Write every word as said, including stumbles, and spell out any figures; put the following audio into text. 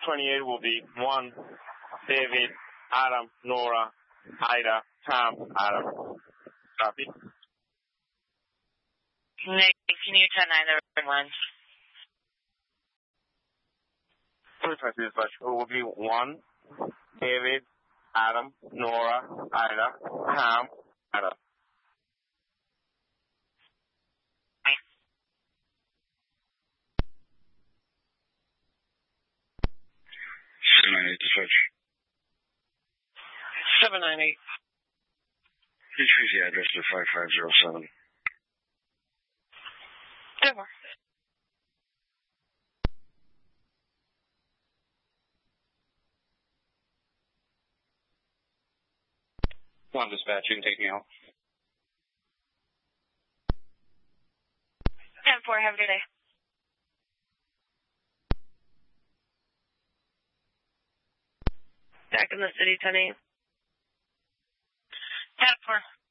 twenty-eight will be one, David, Adam, Nora, Ida, Tom, Adam. Copy. Nick, can you turn either one? twenty-five dispatch. It will be one, David, Adam, Nora, Ida, Tom, Adam. seven nine eight dispatch. seven nine eight. Retrieve the address to five five zero seven. Over. One dispatch, you can take me out. ten four, have a good day. Back in the city, ten eight. ten four.